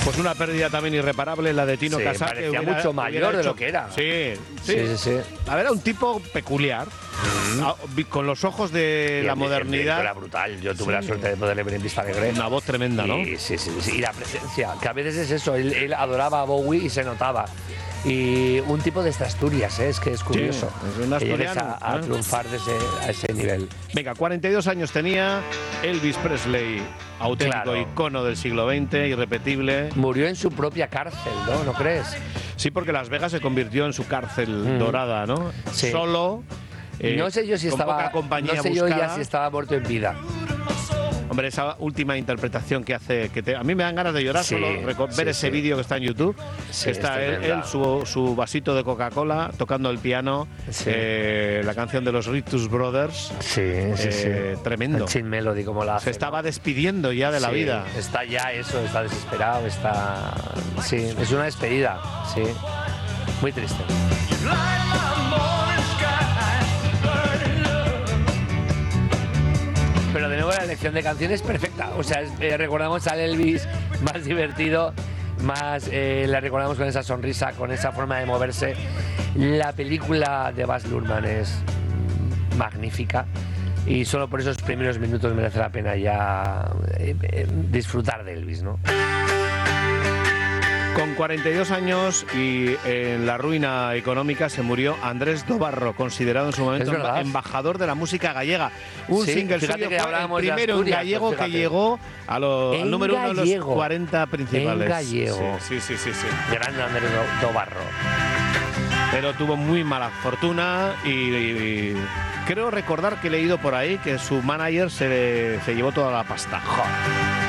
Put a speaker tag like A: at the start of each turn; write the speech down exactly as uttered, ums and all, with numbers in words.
A: Pues una pérdida también irreparable, la de Tino
B: Sí,
A: Casal.
B: parecía
A: que hubiera,
B: mucho mayor
A: hubiera
B: de
A: hecho,
B: lo que era.
A: Sí, sí.
B: Sí, sí, sí.
A: A ver, era un tipo peculiar,
B: Mm.
A: a- vi- con los ojos de
B: Y
A: la
B: el- el
A: modernidad.
B: Era brutal. Yo tuve
A: Sí.
B: la suerte de poderle ver en Vista Alegre.
A: Una voz tremenda, ¿no?
B: Y, sí, sí, sí. Y la presencia, que a veces es eso. Él, él adoraba a Bowie y se notaba. Y un tipo de estas Asturias, ¿eh? Es que es curioso.
A: es un
B: que llegues
A: asturiano,
B: a, a
A: ¿eh?
B: triunfar de ese, a ese nivel.
A: Venga, cuarenta y dos años tenía Elvis Presley, auténtico
B: Claro.
A: icono del siglo veinte, irrepetible.
B: Murió en su propia cárcel, ¿no? ¿No crees?
A: Sí, porque Las Vegas se convirtió en su cárcel
B: Mm.
A: dorada, ¿no?
B: Sí.
A: Solo. eh,
B: no sé yo si
A: con
B: estaba.
A: poca compañía
B: No sé yo
A: buscada.
B: ya si estaba muerto en vida.
A: Hombre, esa última interpretación que hace, que te- a mí me dan ganas de llorar
B: Sí,
A: solo reco- ver
B: sí,
A: ese
B: sí.
A: vídeo que está en YouTube.
B: Sí,
A: que está
B: es
A: él,
B: tremenda.
A: él, su, su vasito de Coca-Cola, tocando el piano,
B: Sí.
A: eh, la canción de los Ritus Brothers.
B: Sí, sí,
A: Eh,
B: sí.
A: tremendo.
B: El Chin Melody, como la hace.
A: Se estaba
B: ¿no?
A: despidiendo ya de la
B: Sí,
A: vida.
B: Está ya eso, está desesperado, está. Sí, es una despedida, sí. Muy triste. Pero de nuevo la elección de canciones es perfecta. O sea, es- eh, recordamos al Elvis más divertido, más eh, le recordamos con esa sonrisa, con esa forma de moverse. La película de Baz Luhrmann es mm, magnífica. Y solo por esos primeros minutos merece la pena ya eh, eh, disfrutar de Elvis, ¿no?
A: Con cuarenta y dos años y en la ruina económica se murió Andrés Dobarro, considerado en su momento
B: Es verdad.
A: embajador de la música gallega. Un
B: Sí,
A: single
B: fíjate
A: suyo
B: que
A: fue el
B: hablábamos de
A: primero en
B: Asturias,
A: gallego
B: pues
A: que
B: fíjate.
A: llegó a lo- al
B: En
A: número uno de los
B: gallego.
A: cuarenta principales.
B: En gallego.
A: Sí, sí, sí, sí, sí.
B: Grande Andrés Do- Dobarro.
A: Pero tuvo muy mala fortuna y, y- y creo recordar que he leído por ahí que su manager se, se llevó toda la pasta.
B: Jo.